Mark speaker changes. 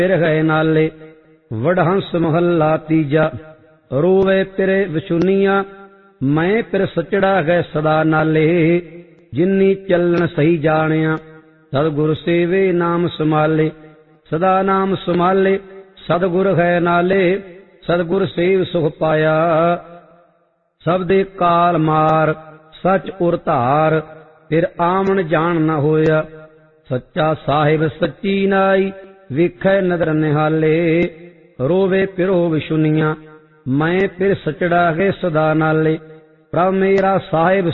Speaker 1: फिर गए नाले। वडहंस महला तीजा। रोवे पिरे विशुनिया, मैं पिर सचड़ा गए सदा नाले। जिन्नी चलन सही जानिया, सतगुर सेवे नाम संभाले। सदा नाम संभाले, सतगुर गए नाले। सतगुर सेव सुख पाया, सबदे काल मार। सच उर धार, फिर आमन जान न होया। सच्चा साहिब सच्ची नाई, वेखै नदर निहाले। रोवे पिरो विशुनिया, मैं फिर सचड़ा गए सदा नाले। प्रभ मेरा साहिब